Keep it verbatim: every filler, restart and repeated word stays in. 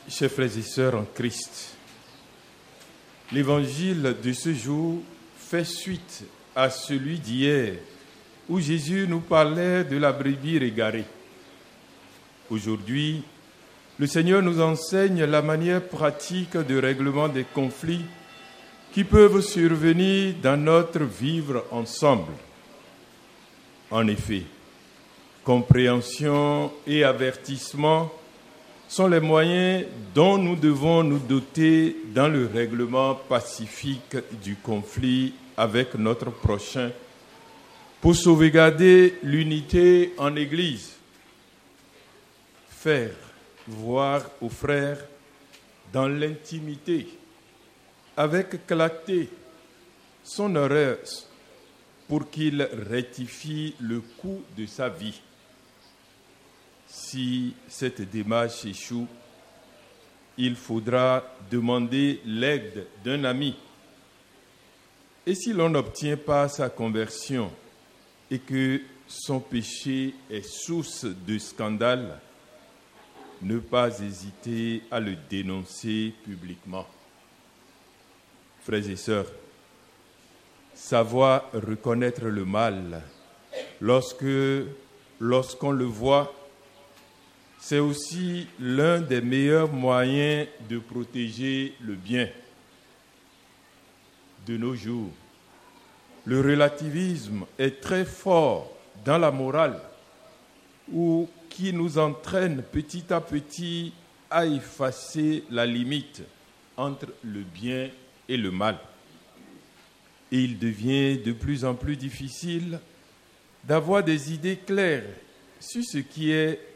Chers frères et sœurs en Christ, l'évangile de ce jour fait suite à celui d'hier, où Jésus nous parlait de la brebis égarée. Aujourd'hui, le Seigneur nous enseigne la manière pratique de règlement des conflits qui peuvent survenir dans notre vivre ensemble. En effet, compréhension et avertissement sont les moyens dont nous devons nous doter dans le règlement pacifique du conflit avec notre prochain pour sauvegarder l'unité en Église. Faire voir aux frères dans l'intimité, avec clarté, son erreur pour qu'il rectifie le cours de sa vie. Si cette démarche échoue, il faudra demander l'aide d'un ami. Et si l'on n'obtient pas sa conversion et que son péché est source de scandale, ne pas hésiter à le dénoncer publiquement. Frères et sœurs, savoir reconnaître le mal lorsque, lorsqu'on le voit, c'est aussi l'un des meilleurs moyens de protéger le bien. De nos jours, le relativisme est très fort dans la morale, ou qui nous entraîne petit à petit à effacer la limite entre le bien et le mal. Et il devient de plus en plus difficile d'avoir des idées claires sur ce qui est